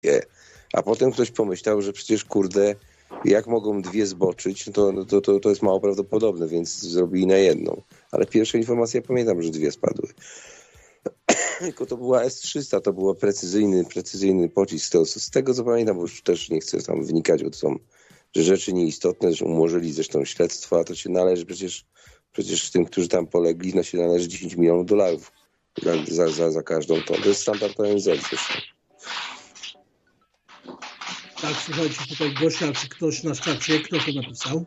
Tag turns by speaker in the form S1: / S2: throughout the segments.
S1: A potem ktoś pomyślał, że przecież kurde, jak mogą dwie zboczyć, to jest mało prawdopodobne, więc zrobili na jedną. Ale pierwsze informacje, ja pamiętam, że dwie spadły. Tylko to była S-300, to był precyzyjny pocisk. Z tego co pamiętam, bo już też nie chcę tam wynikać, bo to są rzeczy nieistotne, że umorzyli zresztą śledztwo, a to się należy przecież tym, którzy tam polegli, się należy $10 milionów za każdą tonę. To jest standard ONZ zresztą.
S2: Tak, słuchajcie, tutaj Gosia, czy ktoś na czacie, kto to napisał?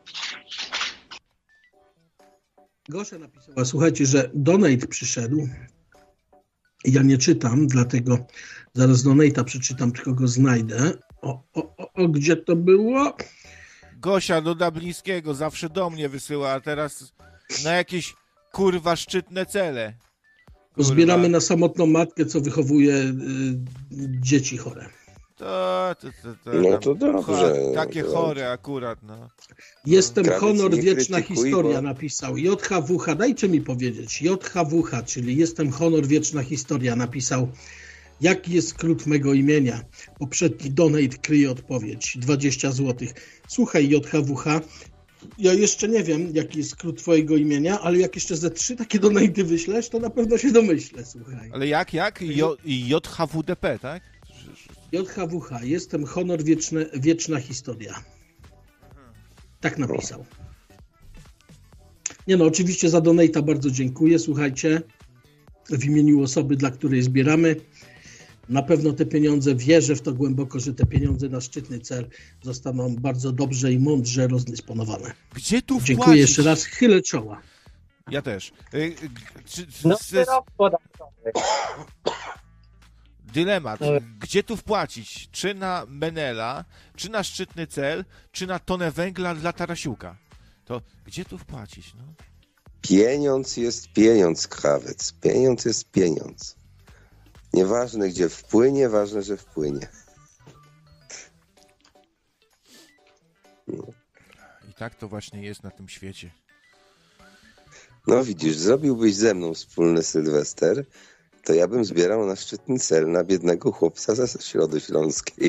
S2: Gosia napisała, słuchajcie, że donate przyszedł. Ja nie czytam, dlatego zaraz donate'a przeczytam, tylko go znajdę. Gdzie to było?
S3: Gosia do Dublińskiego zawsze do mnie wysyła, a teraz na jakieś kurwa szczytne cele. Kurwa.
S2: Zbieramy na samotną matkę, co wychowuje dzieci chore.
S1: No to dobrze.
S3: Takie chore akurat, no.
S2: Jestem honor, wieczna historia, napisał. JHWH, dajcie mi powiedzieć. JHWH, czyli jestem honor, wieczna historia, napisał. Jaki jest skrót mego imienia? Poprzedni donate kryje odpowiedź. 20 zł. Słuchaj, JHWH, ja jeszcze nie wiem, jaki jest skrót twojego imienia, ale jak jeszcze ze 3 takie donaty wyślesz, to na pewno się domyślę, słuchaj.
S3: Ale jak? JHWDP, tak?
S2: JHWH, jestem honor, wieczna historia. Tak napisał. Nie no, oczywiście za donate'a bardzo dziękuję, słuchajcie. W imieniu osoby, dla której zbieramy. Na pewno te pieniądze, wierzę w to głęboko, że te pieniądze na szczytny cel zostaną bardzo dobrze i mądrze rozdysponowane.
S3: Gdzie tu wpłacić?
S2: Dziękuję jeszcze raz, chylę czoła.
S3: Ja też. Dylemat. Gdzie tu wpłacić? Czy na Menela, czy na szczytny cel, czy na tonę węgla dla Tarasiuka? To gdzie tu wpłacić? No?
S1: Pieniądz jest pieniądz, krawiec. Pieniądz jest pieniądz. Nieważne gdzie wpłynie, ważne, że wpłynie.
S3: No. I tak to właśnie jest na tym świecie.
S1: No widzisz, zrobiłbyś ze mną wspólny Sylwester, to ja bym zbierał na szczytny cel na biednego chłopca ze Środy Śląskiej.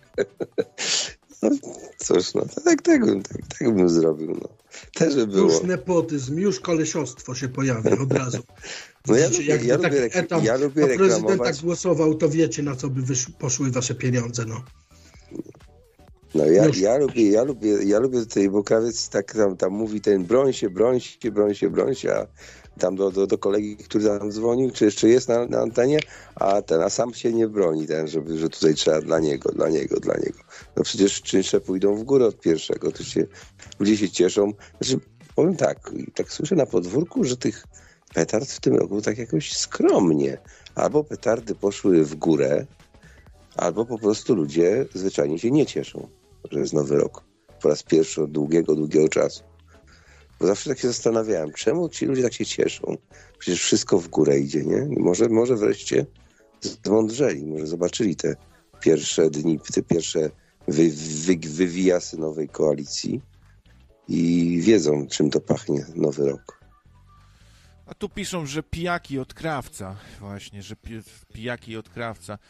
S1: No cóż, no tak bym zrobił. No. Też by było.
S2: Już nepotyzm, już kolesiostwo się pojawia od razu.
S1: No ja lubię
S2: prezydenta reklamować. Głosował, to wiecie, na co by poszły wasze pieniądze, no.
S1: No ja lubię tutaj, bo krawiec tak tam mówi ten broń się, a tam do kolegi, który tam dzwonił, czy jeszcze jest na antenie, a sam się nie broni, że tutaj trzeba dla niego. No przecież czynsze pójdą w górę od pierwszego, to ludzie się cieszą. Znaczy, powiem tak słyszę na podwórku, że tych petard w tym roku tak jakoś skromnie. Albo petardy poszły w górę, albo po prostu ludzie zwyczajnie się nie cieszą, że jest nowy rok. Po raz pierwszy od długiego czasu. Bo zawsze tak się zastanawiałem, czemu ci ludzie tak się cieszą? Przecież wszystko w górę idzie, nie? Może wreszcie zmądrzeli, może zobaczyli te pierwsze dni, te pierwsze wywijasy nowej koalicji i wiedzą, czym to pachnie nowy rok.
S3: A tu piszą, że pijaki od krawca. Właśnie, że pijaki od krawca.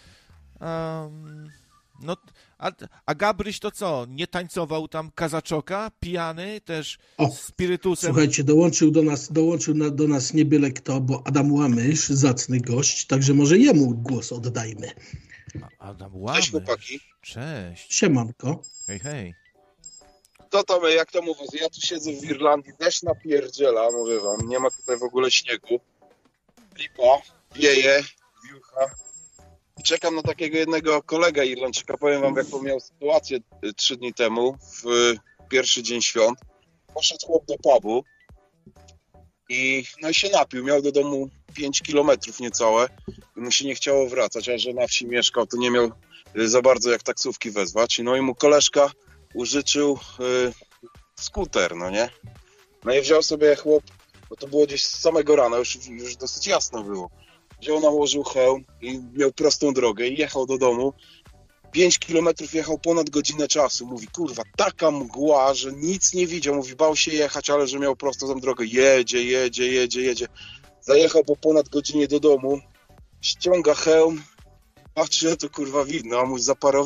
S3: No, a Gabryś to co? Nie tańcował tam kazaczoka? Pijany też spirytusem?
S2: Słuchajcie, dołączył do nas nie byle kto, bo Adam Łamysz, zacny gość, także może jemu głos oddajmy.
S3: Adam Łamysz.
S4: Cześć chłopaki.
S3: Cześć.
S2: Siemanko.
S3: Hej.
S4: To tam, jak to mówię, ja tu siedzę w Irlandii, deszcz napierdziela, mówię wam, nie ma tutaj w ogóle śniegu. Lipa, wieje, wiucha. Czekam na takiego jednego kolegę Irlandczyka, powiem wam, jaką miał sytuację 3 dni temu, w pierwszy dzień świąt. Poszedł chłop do pubu i się napił, miał do domu 5 kilometrów niecałe i mu się nie chciało wracać, a że na wsi mieszkał, to nie miał za bardzo jak taksówki wezwać. No i mu koleżka użyczył skuter, no nie? No i wziął sobie chłop, bo to było gdzieś z samego rana, już dosyć jasno było. Wziął, nałożył hełm i miał prostą drogę i jechał do domu. 5 kilometrów jechał ponad godzinę czasu. Mówi, kurwa, taka mgła, że nic nie widział. Mówi, bał się jechać, ale że miał prostą drogę. Jedzie. Zajechał po ponad godzinie do domu, ściąga hełm, patrzę, to kurwa widno, a mój zaparowany